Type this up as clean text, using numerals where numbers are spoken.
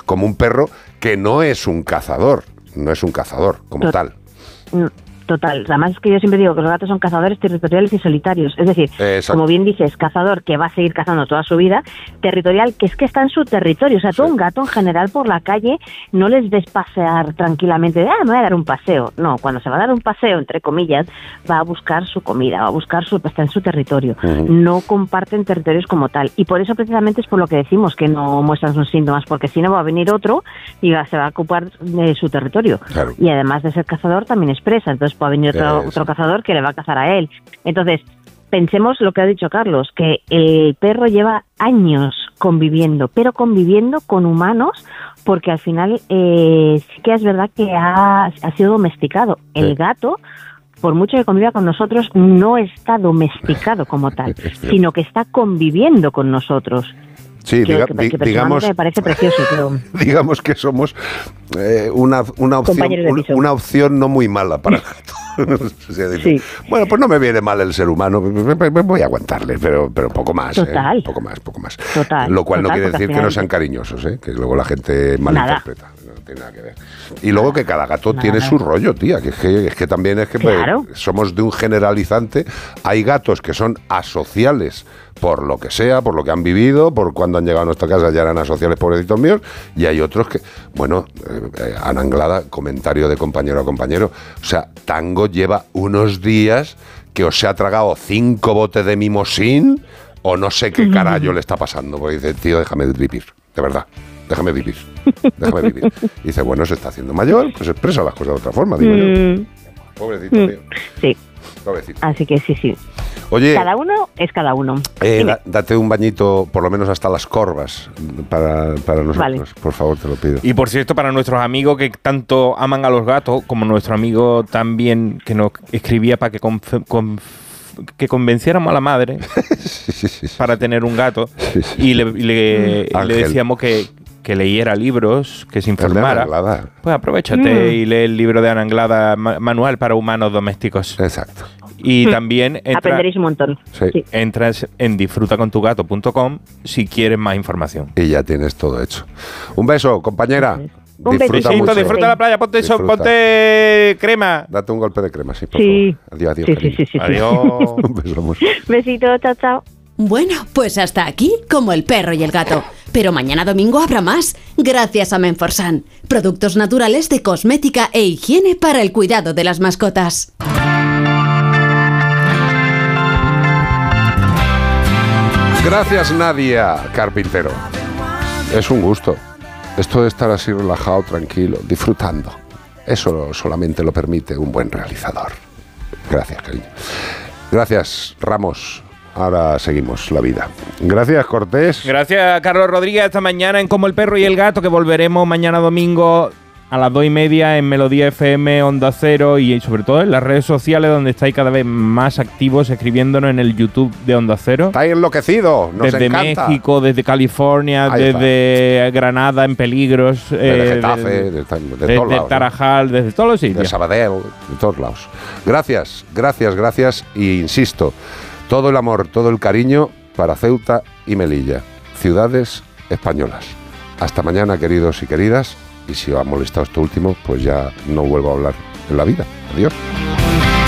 como un perro que no es un cazador como tal. Total, además es que yo siempre digo que los gatos son cazadores territoriales y solitarios, es decir, como bien dices, cazador que va a seguir cazando toda su vida, territorial que es que está en su territorio, o sea, tú un gato en general por la calle no les ves pasear tranquilamente, me voy a dar un paseo, no, cuando se va a dar un paseo, entre comillas, va a buscar su comida, va a buscar está en su territorio, no comparten territorios como tal, y por eso precisamente es por lo que decimos que no muestran sus síntomas, porque si no va a venir otro y se va a ocupar de su territorio, y además de ser cazador también es presa, entonces puede venir otro cazador que le va a cazar a él. Entonces, pensemos lo que ha dicho Carlos, que el perro lleva años conviviendo, pero conviviendo con humanos, porque al final sí que es verdad que ha sido domesticado. El gato, por mucho que conviva con nosotros, no está domesticado como tal, sino que está conviviendo con nosotros. Sí, digamos, me parece precioso, pero digamos que somos una opción no muy mala para el gato. Sí. Bueno, pues no me viene mal el ser humano, voy a aguantarle, pero poco más. Total. Poco más. Total. Lo cual no quiere decir que no sean cariñosos, que luego la gente malinterpreta. No tiene nada que ver. Y luego que cada gato tiene su rollo, tía, que es que también es que somos de un generalizante. Hay gatos que son asociales por lo que sea, por lo que han vivido, por cuando han llegado a nuestra casa ya eran asociales, pobrecitos míos, y hay otros que, bueno, Ana Anglada, comentario de compañero a compañero, o sea, Tango lleva unos días que o se ha tragado 5 botes de mimosín o no sé qué carajo le está pasando, porque dice, tío, déjame vivir, de verdad, déjame vivir. Y dice, bueno, se está haciendo mayor, pues expresa las cosas de otra forma, digo yo. Pobrecito mío. Sí. Pobrecito. Así que sí. Oye, cada uno es cada uno. Date un bañito, por lo menos hasta las corvas, para nosotros. Vale. Por favor, te lo pido. Y por cierto, para nuestros amigos que tanto aman a los gatos, como nuestro amigo también que nos escribía para que convenciéramos a la madre para tener un gato, y le decíamos que leyera libros, que se informara. Pues aprovechate y lee el libro de Ana Anglada, Manual para Humanos Domésticos. Exacto. Y también aprenderéis un montón. Sí. Entras en disfrutacontugato.com si quieres más información. Y ya tienes todo hecho. Un beso, compañera. Un besito, disfruta la playa, ponte crema. Date un golpe de crema, sí, por favor. Adiós. Sí. Adiós. Un beso, amor. Besito, chao. Bueno, pues hasta aquí, como el perro y el gato. Pero mañana domingo habrá más, gracias a Menforsan. Productos naturales de cosmética e higiene para el cuidado de las mascotas. Gracias, Nadia Carpintero. Es un gusto. Esto de estar así relajado, tranquilo, disfrutando. Eso solamente lo permite un buen realizador. Gracias, cariño. Gracias, Ramos. Ahora seguimos la vida. Gracias, Cortés. Gracias, Carlos Rodríguez. Hasta mañana en Como el Perro y el Gato, que volveremos mañana domingo a las 2:30 en Melodía FM, Onda Cero y sobre todo en las redes sociales, donde estáis cada vez más activos escribiéndonos en el YouTube de Onda Cero. Estáis enloquecidos, nos desde encanta. México, desde California, desde Granada en peligros, desde Getafe, de todos lados, Tarajal, desde todos los sitios. De Sabadell, de todos lados. Gracias. Y insisto, todo el amor, todo el cariño para Ceuta y Melilla, ciudades españolas. Hasta mañana, queridos y queridas. Y si os ha molestado esto último, pues ya no vuelvo a hablar en la vida. Adiós.